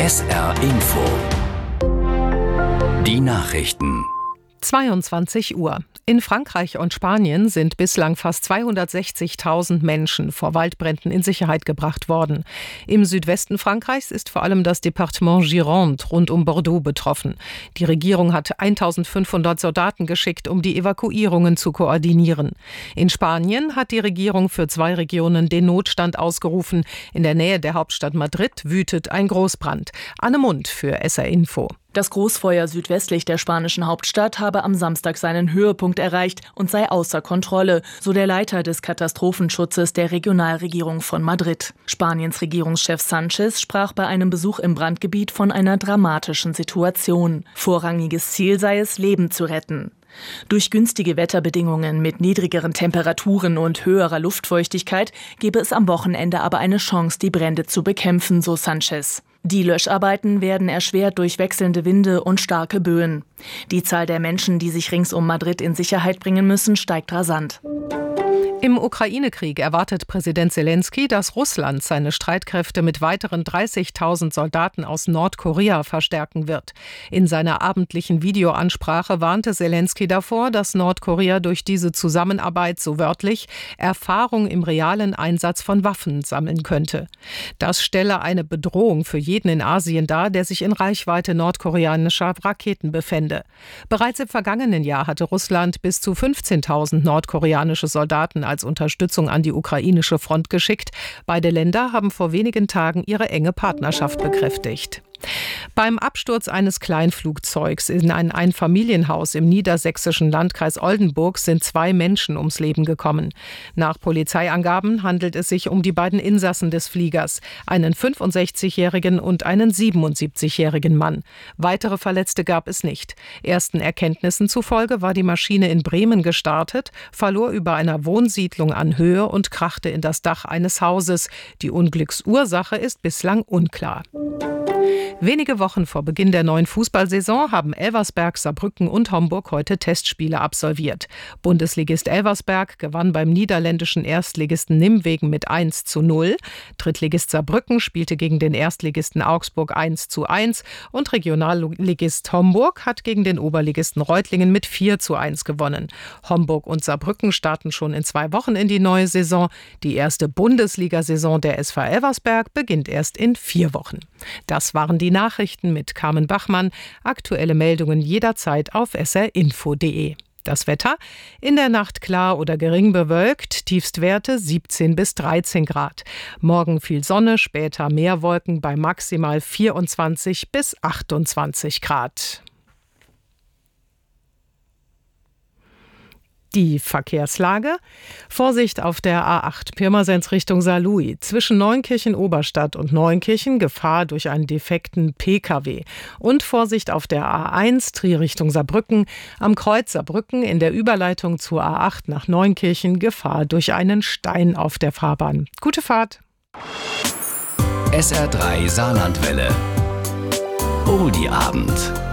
SR Info. Die Nachrichten. 22 Uhr. In Frankreich und Spanien sind bislang fast 260.000 Menschen vor Waldbränden in Sicherheit gebracht worden. Im Südwesten Frankreichs ist vor allem das Departement Gironde rund um Bordeaux betroffen. Die Regierung hat 1.500 Soldaten geschickt, um die Evakuierungen zu koordinieren. In Spanien hat die Regierung für 2 Regionen den Notstand ausgerufen. In der Nähe der Hauptstadt Madrid wütet ein Großbrand. Anne Mund für SR Info. Das Großfeuer südwestlich der spanischen Hauptstadt habe am Samstag seinen Höhepunkt erreicht und sei außer Kontrolle, so der Leiter des Katastrophenschutzes der Regionalregierung von Madrid. Spaniens Regierungschef Sánchez sprach bei einem Besuch im Brandgebiet von einer dramatischen Situation. Vorrangiges Ziel sei es, Leben zu retten. Durch günstige Wetterbedingungen mit niedrigeren Temperaturen und höherer Luftfeuchtigkeit gebe es am Wochenende aber eine Chance, die Brände zu bekämpfen, so Sánchez. Die Löscharbeiten werden erschwert durch wechselnde Winde und starke Böen. Die Zahl der Menschen, die sich rings um Madrid in Sicherheit bringen müssen, steigt rasant. Im Ukraine-Krieg erwartet Präsident Selenskyj, dass Russland seine Streitkräfte mit weiteren 30.000 Soldaten aus Nordkorea verstärken wird. In seiner abendlichen Videoansprache warnte Selenskyj davor, dass Nordkorea durch diese Zusammenarbeit, so wörtlich, Erfahrung im realen Einsatz von Waffen sammeln könnte. Das stelle eine Bedrohung für jeden in Asien dar, der sich in Reichweite nordkoreanischer Raketen befände. Bereits im vergangenen Jahr hatte Russland bis zu 15.000 nordkoreanische Soldaten als Unterstützung an die ukrainische Front geschickt. Beide Länder haben vor wenigen Tagen ihre enge Partnerschaft bekräftigt. Beim Absturz eines Kleinflugzeugs in ein Einfamilienhaus im niedersächsischen Landkreis Oldenburg sind 2 Menschen ums Leben gekommen. Nach Polizeiangaben handelt es sich um die beiden Insassen des Fliegers, einen 65-jährigen und einen 77-jährigen Mann. Weitere Verletzte gab es nicht. Ersten Erkenntnissen zufolge war die Maschine in Bremen gestartet, verlor über einer Wohnsiedlung an Höhe und krachte in das Dach eines Hauses. Die Unglücksursache ist bislang unklar. Wenige Wochen vor Beginn der neuen Fußballsaison haben Elversberg, Saarbrücken und Homburg heute Testspiele absolviert. Bundesligist Elversberg gewann beim niederländischen Erstligisten Nimwegen mit 1:0. Drittligist Saarbrücken spielte gegen den Erstligisten Augsburg 1:1 und Regionalligist Homburg hat gegen den Oberligisten Reutlingen mit 4:1 gewonnen. Homburg und Saarbrücken starten schon in 2 Wochen in die neue Saison. Die erste Bundesliga-Saison der SV Elversberg beginnt erst in 4 Wochen. Das waren die Nachrichten mit Carmen Bachmann. Aktuelle Meldungen jederzeit auf srinfo.de. Das Wetter: in der Nacht klar oder gering bewölkt, Tiefstwerte 17 bis 13 Grad. Morgen viel Sonne, später mehr Wolken bei maximal 24 bis 28 Grad. Die Verkehrslage: Vorsicht auf der A8 Pirmasens Richtung Saarlouis. Zwischen Neunkirchen-Oberstadt und Neunkirchen Gefahr durch einen defekten Pkw. Und Vorsicht auf der A1 Trier Richtung Saarbrücken. Am Kreuz Saarbrücken in der Überleitung zur A8 nach Neunkirchen Gefahr durch einen Stein auf der Fahrbahn. Gute Fahrt! SR3 Saarlandwelle. Oldie Abend.